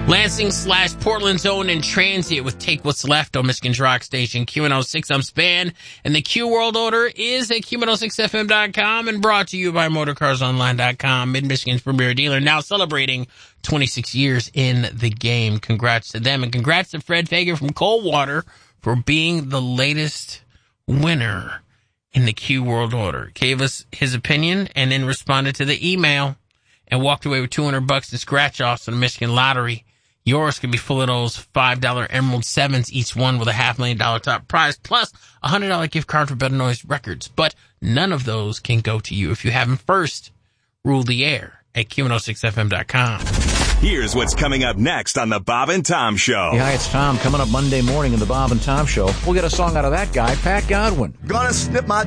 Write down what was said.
Lansing/Portland's own In Transient with Take What's Left on Michigan's Rock Station, Q106. I'm Span, and the Q World Order is at Q106FM.com and brought to you by MotorCarsOnline.com, Mid-Michigan's premier dealer, now celebrating 26 years in the game. Congrats to them, and congrats to Fred Fager from Coldwater for being the latest winner in the Q World Order. Gave us his opinion and then responded to the email and walked away with $200 in scratch-offs on the Michigan Lottery. Yours could be full of those $5 Emerald 7s, each one with a $500,000 top prize, plus a $100 gift card for Better Noise Records. But none of those can go to you if you haven't first ruled the air at Q106FM.com. Here's what's coming up next on the Bob and Tom Show. Hey, hi, it's Tom. Coming up Monday morning in the Bob and Tom Show, we'll get a song out of that guy, Pat Godwin. Gonna snip my